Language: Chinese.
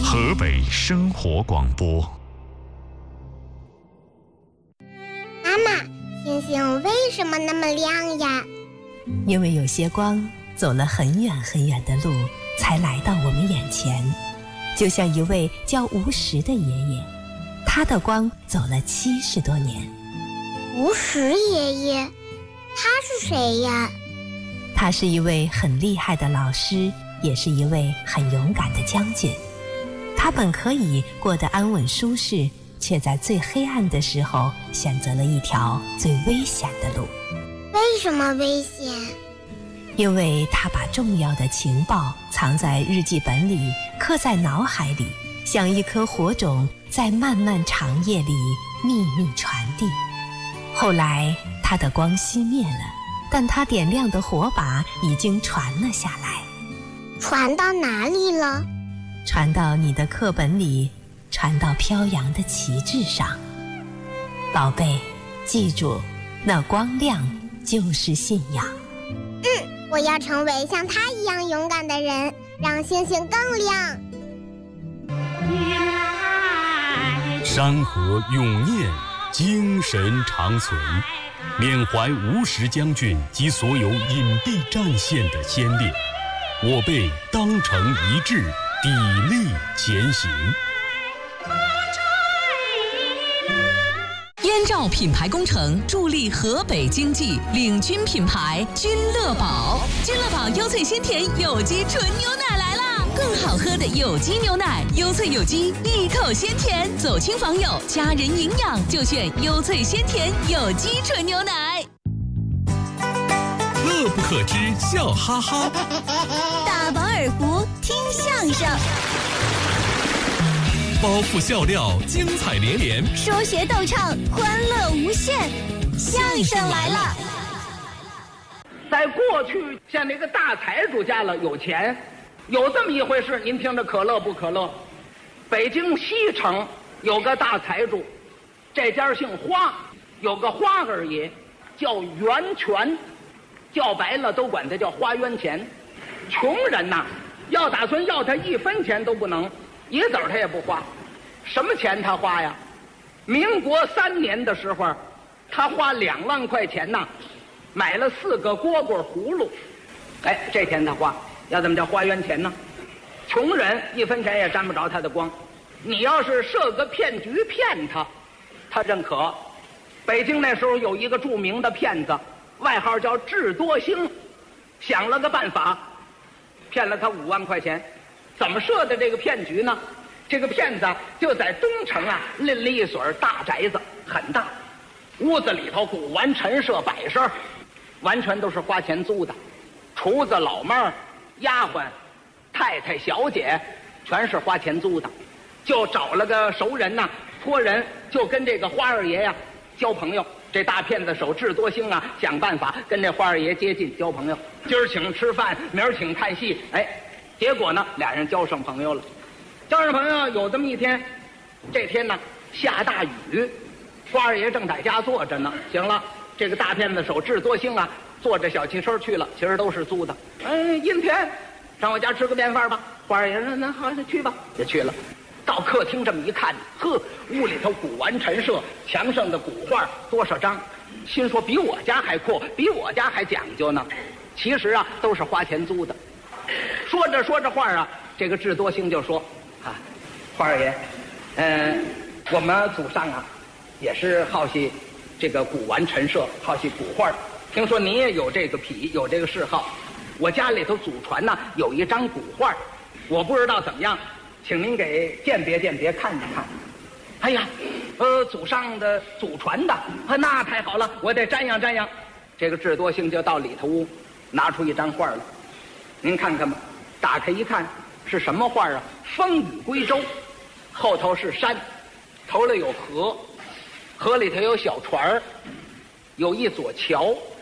河北生活广播。 妈妈，星星为什么那么亮呀？ 因为有些光走了很远很远的路，才来到我们眼前。就像一位叫吴石的爷爷，他的光走了70多年。 吴石爷爷，他是谁呀？ 他是一位很厉害的老师，也是一位很勇敢的将军。他本可以过得安稳舒适，却在最黑暗的时候选择了一条最危险的路。 为什么危险？ 因为他把重要的情报藏在日记本里，刻在脑海里，像一颗火种，在漫漫长夜里秘密传递。后来他的光熄灭了，但他点亮的火把已经传了下来。 传到哪里了？ 传到你的课本里，传到飘扬的旗帜上。宝贝，记住，那光亮就是信仰。 我要成为像他一样勇敢的人，让星星更亮。 山河永念，精神长存，缅怀吴石将军及所有隐蔽战线的先烈，我辈当成一致，砥砺前行。 燕赵品牌工程助力河北经济，领军品牌君乐宝。君乐宝优萃鲜甜有机纯牛奶来啦！更好喝的有机牛奶，优萃有机，一口鲜甜。走亲访友，家人营养就选优萃鲜甜有机纯牛奶。 乐不可支，笑哈哈。 大饱耳福，听相声。 包袱笑料，精彩连连； 说学逗唱，欢乐无限。相声来了！ 在过去，像那个大财主家了有钱，有这么一回事，您听着可乐不可乐？北京西城有个大财主，这家姓花，有个花二爷叫袁全，叫白了都管他叫花冤钱。穷人呐，要打算要他1分钱都不能。一子他也不花，什么钱他花呀？民国3年的时候，他花2万块钱呐，买了4个蝈蝈葫芦。哎，这钱他花，要怎么叫花冤钱呢？穷人1分钱也沾不着他的光。你要是设个骗局骗他，他认可。北京那时候有一个著名的骗子，外号叫智多星，想了个办法，骗了他5万块钱。怎么设的这个骗局呢？这个骗子就在东城啊拎了一所大宅子，很大，屋子里头古玩陈设摆设，完全都是花钱租的，厨子、老妹儿、丫鬟、太太、小姐，全是花钱租的。就找了个熟人呐，托人就跟这个花二爷呀交朋友。这大骗子手智多星啊，想办法跟这花二爷接近交朋友。今儿请吃饭，明儿请看戏，哎。结果呢，俩人交上朋友了。交上朋友有这么一天，这天呢下大雨，花二爷正在家坐着呢。行了，这个大骗子手智多星啊，坐着小汽车去了，其实都是租的。哎，阴天，上我家吃个便饭吧。花二爷说：“那好，那去吧。”就去了。到客厅这么一看，呵，屋里头古玩陈设，墙上的古画多少张，心说比我家还阔，比我家还讲究呢。其实啊，都是花钱租的。说着说着话啊，这个智多星就说：“啊，花二爷，我们祖上啊，也是好喜这个古玩陈设，好喜古画。听说您也有这个癖，有这个嗜好。我家里头祖传呢有一张古画，我不知道怎么样，请您给鉴别鉴别，看一看。哎呀，祖上的祖传的，那太好了，我得瞻仰瞻仰。”这个智多星就到里头屋，拿出一张画来。您看看吧，打开一看是什么画啊？风雨归舟，后头是山，头里有河，河里头有小船儿，有一座桥，